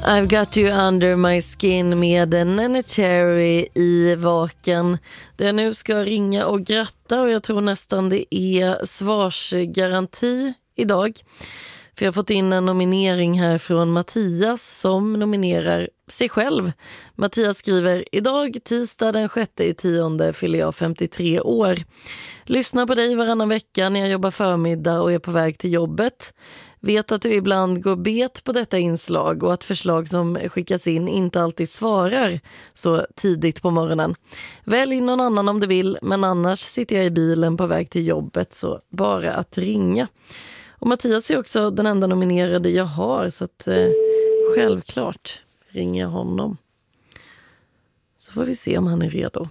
I've got you under my skin med Neneh Cherry i Vaken. Där jag nu ska ringa och gratta, och jag tror nästan det är svarsgaranti idag. För jag har fått in en nominering här från Mattias som nominerar sig själv. Mattias skriver: idag, tisdag den 6/10, fyller jag 53 år. Lyssnar på dig varannan vecka när jag jobbar förmiddag och är på väg till jobbet. Vet att du ibland går bet på detta inslag och att förslag som skickas in inte alltid svarar så tidigt på morgonen. Välj någon annan om du vill, men annars sitter jag i bilen på väg till jobbet, så bara att ringa. Och Mattias är också den enda nominerade jag har, så att självklart ringer jag honom. Så får vi se om han är redo.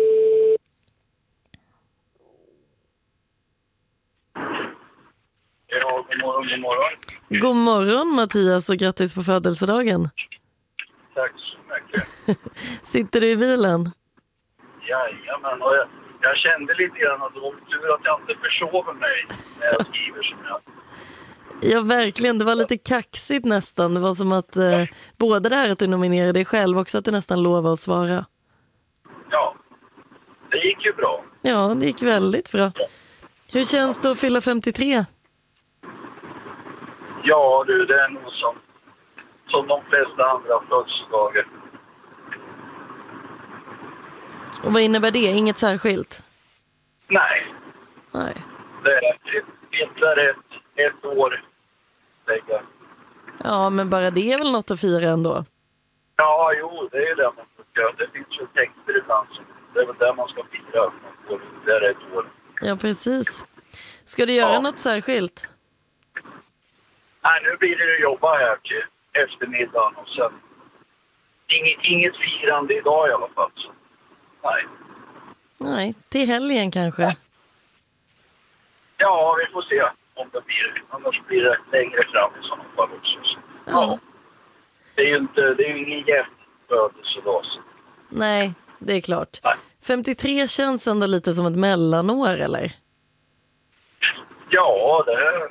Ja, god morgon, god morgon. God morgon Mattias, och grattis på födelsedagen. Tack så mycket. Sitter du i bilen? Jajamän, och jag kände lite grann att det var tur att jag inte försover mig när jag skriver som jag. Ja, verkligen. Det var lite kaxigt nästan. Det var som att både det här att du nominerade dig själv, också att du nästan lovade att svara. Ja, det gick ju bra. Ja, det gick väldigt bra. Hur känns det att fylla 53? Ja du, det är nog som de flesta andra födelsedagar. Och vad innebär det? Inget särskilt? Nej, Nej. det är ytterligare ett år lägga. Ja, men bara det är väl något att fira ändå? Ja, jo, det är ju det man ska göra. Det finns ju texter ibland som det är väl där man ska fira. Och det är ett år. Ja, precis. Ska du göra något särskilt? Nej, nu blir det jobba här till eftermiddagen och sen inget firande idag i alla fall. Så. Nej. Nej, till helgen kanske. Ja, vi får se om det blir. Annars blir det längre fram i sådana fall också. Så. Ja. Det är ju ingen jämn födelsedag. Nej, det är klart. Nej. 53 känns ändå lite som ett mellanår, eller? Ja,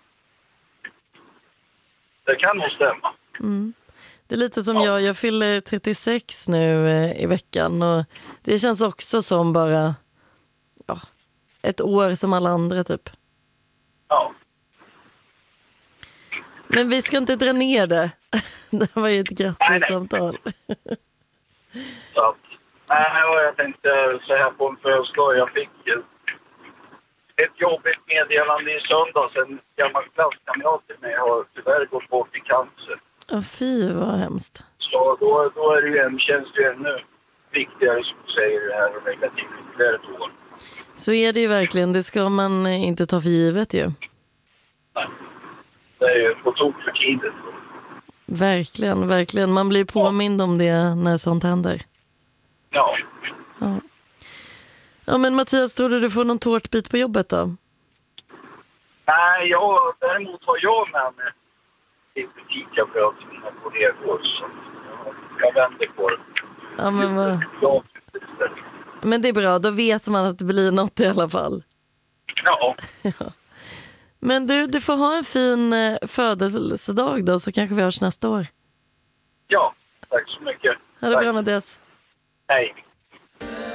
det kan nog stämma. Mm. Det är lite som jag fyller 36 nu i veckan, och det känns också som bara ett år som alla andra typ. Ja. Men vi ska inte dra ner det. Det var ju ett grattissamtal. Jag tänkte säga på en födelsedag. Jag fick ett jobbigt meddelande i söndags. En gammal klasskamrat till mig har tyvärr gått bort i cancer. Fy, vad hemskt. Så då är det ju känns det ännu viktigare, som du säger, det här och lägga till ytterligare ett år. Så är det ju verkligen. Det ska man inte ta för givet ju. Nej. Det är ju på tok för tidigt. Verkligen, verkligen. Man blir påmind om det när sånt händer. Ja. Ja, men Mattias, tror du får någon tårtbit på jobbet då? Nej, däremot har jag med mig lite fikabröd till mina kollegor, så jag vänder på det. Ja, men det är bra, då vet man att det blir något i alla fall. Ja. Men du får ha en fin födelsedag då, så kanske vi hörs nästa år. Ja, tack så mycket. Ha det bra, Mattias. Hej.